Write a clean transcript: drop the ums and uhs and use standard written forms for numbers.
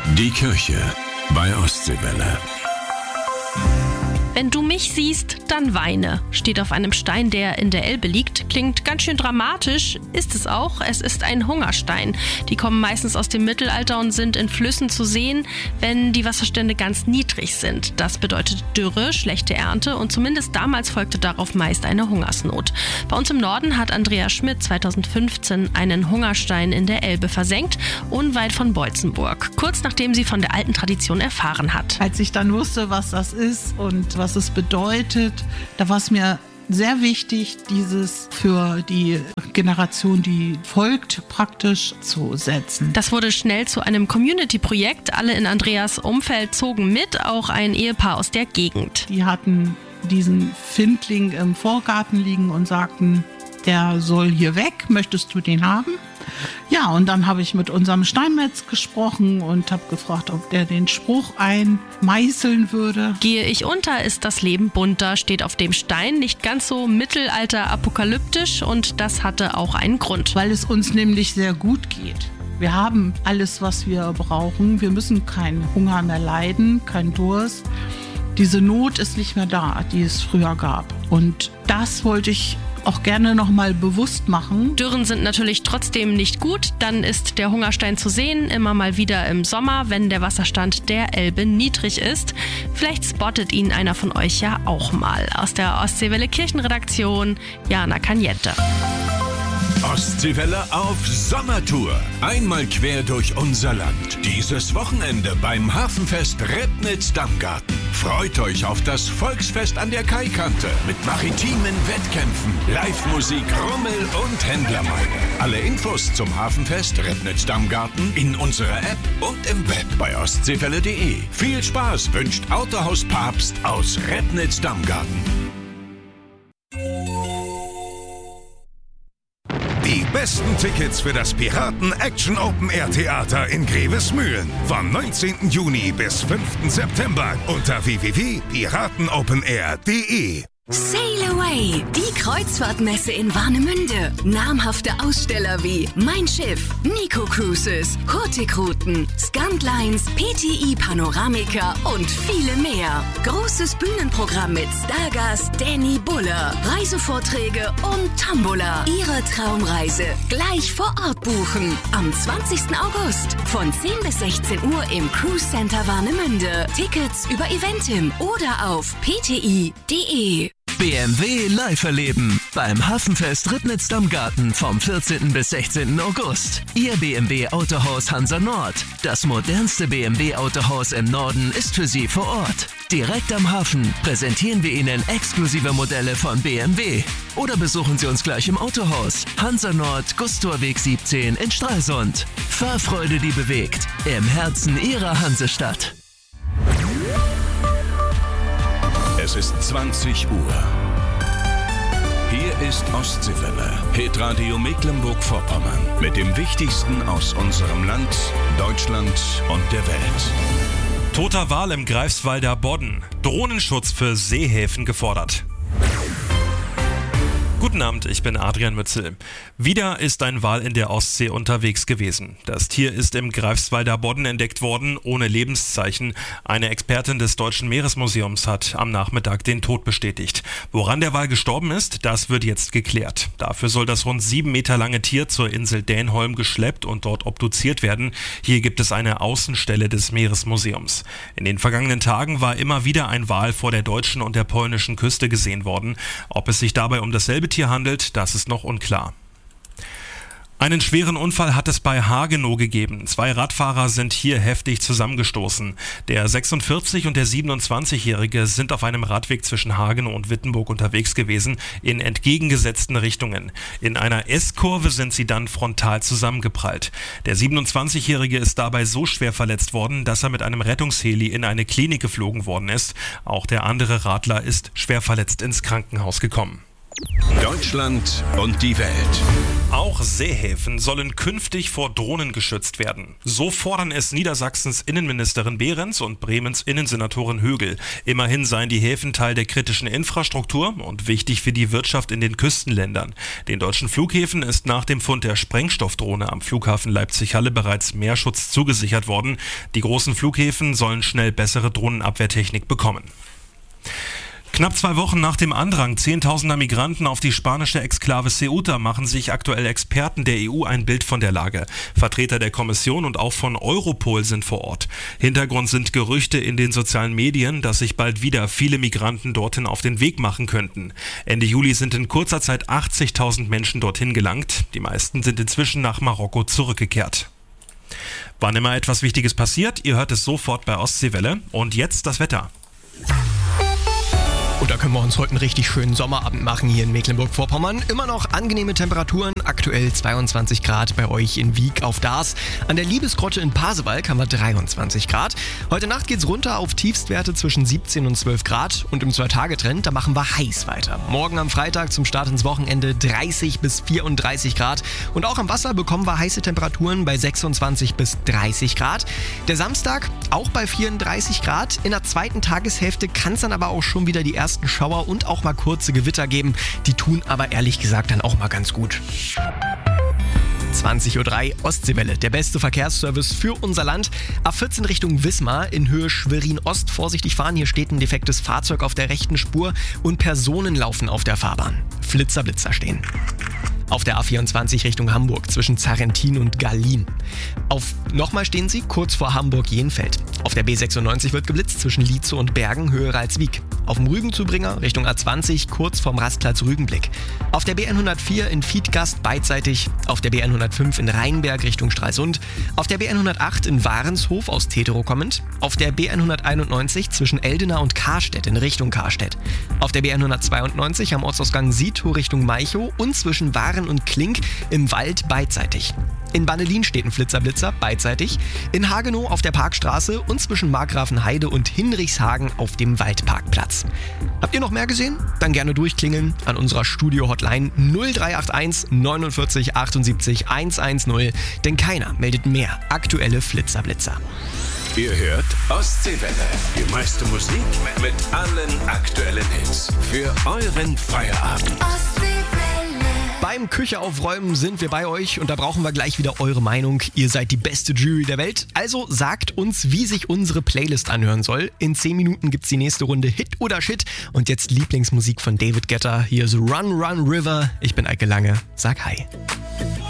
Die Kirche bei Ostseewelle. Wenn du mich siehst, dann weine, steht auf einem Stein, der in der Elbe liegt. Klingt ganz schön dramatisch, ist es auch. Es ist ein Hungerstein. Die kommen meistens aus dem Mittelalter und sind in Flüssen zu sehen, wenn die Wasserstände ganz niedrig sind. Das bedeutet Dürre, schlechte Ernte und zumindest damals folgte darauf meist eine Hungersnot. Bei uns im Norden hat Andreas Schmidt 2015 einen Hungerstein in der Elbe versenkt, unweit von Boitzenburg, kurz nachdem sie von der alten Tradition erfahren hat. Als ich dann wusste, was das ist und was es bedeutet, da war es mir sehr wichtig, dieses für die Generation, die folgt, praktisch zu setzen. Das wurde schnell zu einem Community-Projekt. Alle in Andreas Umfeld zogen mit, auch ein Ehepaar aus der Gegend. Die hatten diesen Findling im Vorgarten liegen und sagten, der soll hier weg, möchtest du den haben? Ja, und dann habe ich mit unserem Steinmetz gesprochen und habe gefragt, ob der den Spruch einmeißeln würde. Gehe ich unter, ist das Leben bunter, steht auf dem Stein. Nicht ganz so mittelalter-apokalyptisch und das hatte auch einen Grund. Weil es uns nämlich sehr gut geht. Wir haben alles, was wir brauchen. Wir müssen keinen Hunger mehr leiden, keinen Durst. Diese Not ist nicht mehr da, die es früher gab. Und das wollte ich auch gerne noch mal bewusst machen. Dürren sind natürlich trotzdem nicht gut. Dann ist der Hungerstein zu sehen, immer mal wieder im Sommer, wenn der Wasserstand der Elbe niedrig ist. Vielleicht spottet ihn einer von euch ja auch mal. Aus der Ostseewelle Kirchenredaktion, Jana Cagnette. Ostseewelle auf Sommertour. Einmal quer durch unser Land. Dieses Wochenende beim Hafenfest Rednitz-Damgarten. Freut euch auf das Volksfest an der Kaikante mit maritimen Wettkämpfen, Live-Musik, Rummel und Händlermeile. Alle Infos zum Hafenfest Rednitz-Damgarten in unserer App und im Web bei ostseewelle.de. Viel Spaß wünscht Autohaus Papst aus Rednitz-Damgarten. Die besten Tickets für das Piraten Action Open Air Theater in Grevesmühlen vom 19. Juni bis 5. September unter www.piratenopenair.de. Sail Away, die Kreuzfahrtmesse in Warnemünde. Namhafte Aussteller wie Mein Schiff, Nico Cruises, Hurtigruten, Scantlines, PTI Panoramica und viele mehr. Großes Bühnenprogramm mit Stargast Danny Buller, Reisevorträge und Tombola. Ihre Traumreise gleich vor Ort buchen. Am 20. August von 10 bis 16 Uhr im Cruise Center Warnemünde. Tickets über Eventim oder auf pti.de. BMW live erleben beim Hafenfest Rednitz-Damgarten vom 14. bis 16. August. Ihr BMW Autohaus Hansa Nord. Das modernste BMW Autohaus im Norden ist für Sie vor Ort. Direkt am Hafen präsentieren wir Ihnen exklusive Modelle von BMW. Oder besuchen Sie uns gleich im Autohaus Hansa Nord, Gustorweg 17 in Stralsund. Fahrfreude, die bewegt. Im Herzen Ihrer Hansestadt. Es ist 20 Uhr. Hier ist Ostseewelle, Hitradio Mecklenburg-Vorpommern mit dem Wichtigsten aus unserem Land, Deutschland und der Welt. Toter Wal im Greifswalder Bodden. Drohnenschutz für Seehäfen gefordert. Guten Abend, ich bin Adrian Mützel. Wieder ist ein Wal in der Ostsee unterwegs gewesen. Das Tier ist im Greifswalder Bodden entdeckt worden, ohne Lebenszeichen. Eine Expertin des Deutschen Meeresmuseums hat am Nachmittag den Tod bestätigt. Woran der Wal gestorben ist, das wird jetzt geklärt. Dafür soll das rund 7 Meter lange Tier zur Insel Dänholm geschleppt und dort obduziert werden. Hier gibt es eine Außenstelle des Meeresmuseums. In den vergangenen Tagen war immer wieder ein Wal vor der deutschen und der polnischen Küste gesehen worden. Ob es sich dabei um dasselbe Tier handelt, das ist noch unklar. Einen schweren Unfall hat es bei Hagenow gegeben. 2 Radfahrer sind hier heftig zusammengestoßen. Der 46- und der 27-Jährige sind auf einem Radweg zwischen Hagenow und Wittenburg unterwegs gewesen, in entgegengesetzten Richtungen. In einer S-Kurve sind sie dann frontal zusammengeprallt. Der 27-Jährige ist dabei so schwer verletzt worden, dass er mit einem Rettungsheli in eine Klinik geflogen worden ist. Auch der andere Radler ist schwer verletzt ins Krankenhaus gekommen. Deutschland und die Welt. Auch Seehäfen sollen künftig vor Drohnen geschützt werden. So fordern es Niedersachsens Innenministerin Behrens und Bremens Innensenatorin Högel. Immerhin seien die Häfen Teil der kritischen Infrastruktur und wichtig für die Wirtschaft in den Küstenländern. Den deutschen Flughäfen ist nach dem Fund der Sprengstoffdrohne am Flughafen Leipzig-Halle bereits mehr Schutz zugesichert worden. Die großen Flughäfen sollen schnell bessere Drohnenabwehrtechnik bekommen. Knapp 2 Wochen nach dem Andrang zehntausender Migranten auf die spanische Exklave Ceuta machen sich aktuell Experten der EU ein Bild von der Lage. Vertreter der Kommission und auch von Europol sind vor Ort. Hintergrund sind Gerüchte in den sozialen Medien, dass sich bald wieder viele Migranten dorthin auf den Weg machen könnten. Ende Juli sind in kurzer Zeit 80.000 Menschen dorthin gelangt. Die meisten sind inzwischen nach Marokko zurückgekehrt. Wann immer etwas Wichtiges passiert, ihr hört es sofort bei Ostseewelle. Und jetzt das Wetter. Und da können wir uns heute einen richtig schönen Sommerabend machen hier in Mecklenburg-Vorpommern. Immer noch angenehme Temperaturen, aktuell 22 Grad bei euch in Wiek auf Dars. An der Liebesgrotte in Pasewalk haben wir 23 Grad. Heute Nacht geht's runter auf Tiefstwerte zwischen 17 und 12 Grad. Und im 2-Tage-Trend, da machen wir heiß weiter. Morgen am Freitag zum Start ins Wochenende 30 bis 34 Grad. Und auch am Wasser bekommen wir heiße Temperaturen bei 26 bis 30 Grad. Der Samstag auch bei 34 Grad. In der zweiten Tageshälfte kann es dann aber auch schon wieder die ersten Schauer und auch mal kurze Gewitter geben. Die tun aber ehrlich gesagt dann auch mal ganz gut. 20.03 Uhr Ostseewelle, der beste Verkehrsservice für unser Land. A14 Richtung Wismar in Höhe Schwerin-Ost. Vorsichtig fahren, hier steht ein defektes Fahrzeug auf der rechten Spur und Personen laufen auf der Fahrbahn. Flitzer stehen. Auf der A24 Richtung Hamburg zwischen Zarrentin und Gallin. Nochmal stehen sie kurz vor Hamburg-Jenfeld. Auf der B96 wird geblitzt zwischen Lietzow und Bergen, Höhe Ralswiek. Auf dem Rügenzubringer Richtung A20 kurz vorm Rastplatz Rügenblick. Auf der B104 in Fiedgast beidseitig. Auf der B105 in Rheinberg Richtung Stralsund. Auf der B108 in Warenshof aus Tetero kommend. Auf der B191 zwischen Eldena und Karstedt in Richtung Karstedt. Auf der B192 am Ortsausgang Siedtow Richtung Malchow und zwischen Waren und Klink im Wald beidseitig. In Bannelin steht ein Flitzer beidseitig. In Hagenow auf der Parkstraße und zwischen Markgrafenheide und Hinrichshagen auf dem Waldparkplatz. Habt ihr noch mehr gesehen? Dann gerne durchklingeln an unserer Studio-Hotline 0381 49 78 110, denn keiner meldet mehr aktuelle Flitzer. Ihr hört Ostseewelle. Die meiste Musik mit allen aktuellen Hits. Für euren Feierabend. Beim Küche aufräumen sind wir bei euch und da brauchen wir gleich wieder eure Meinung. Ihr seid die beste Jury der Welt, also sagt uns, wie sich unsere Playlist anhören soll. In 10 Minuten gibt's die nächste Runde Hit oder Shit und jetzt Lieblingsmusik von David Guetta. Hier ist Run Run River. Ich bin Eike Lange, sag Hi.